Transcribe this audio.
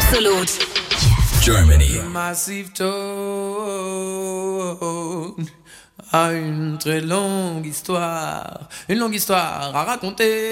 Absolute. Germany. Massive Tone a une très longue histoire à raconter.